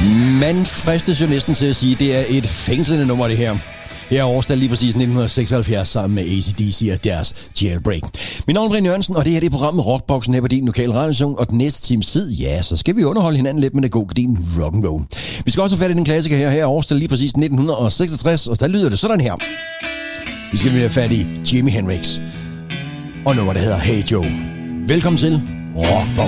Man fristes jo næsten til at sige, at det er et fængslende nummer, det her. Her er årstal lige præcis 1976 sammen med AC/DC og deres Jailbreak. Mit navn er Brian Jørgensen, og det her det er programmet Rockboxen her på din lokale radiostation. Og den næste times tid, ja, så skal vi underholde hinanden lidt med det gode gardin rock'n'roll. Vi skal også have fat i den klassiker her. Her er årstal lige præcis 1966, og der lyder det sådan her. Vi skal have fat i Jimi Hendrix og nummer, der hedder Hey Joe. Velkommen til Rockboxen.